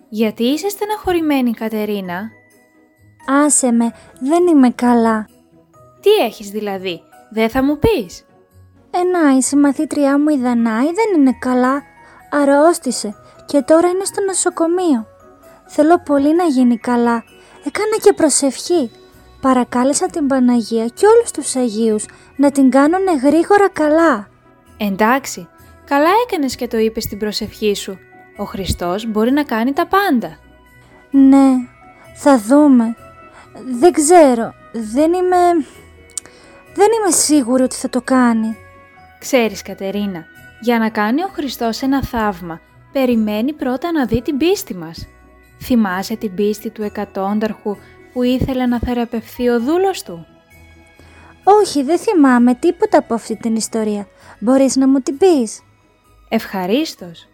Γιατί είσαι στεναχωρημένη, Κατερίνα? Άσε με, δεν είμαι καλά. Τι έχεις δηλαδή, δεν θα μου πεις? Η συμμαθήτριά μου η Δανάη δεν είναι καλά. Αρρώστησε και τώρα είναι στο νοσοκομείο. Θέλω πολύ να γίνει καλά. Έκανα και προσευχή. Παρακάλεσα την Παναγία και όλους τους Αγίους να την κάνουνε γρήγορα καλά. Εντάξει, καλά έκανες και το είπες στην προσευχή σου. Ο Χριστός μπορεί να κάνει τα πάντα. Ναι, θα δούμε. Δεν ξέρω, δεν είμαι σίγουρη ότι θα το κάνει. Ξέρεις, Κατερίνα, για να κάνει ο Χριστός ένα θαύμα, περιμένει πρώτα να δει την πίστη μας. Θυμάσαι την πίστη του εκατόνταρχου που ήθελε να θεραπευθεί ο δούλος του? Όχι, δεν θυμάμαι τίποτα από αυτή την ιστορία. Μπορείς να μου την πεις? Ευχαρίστως.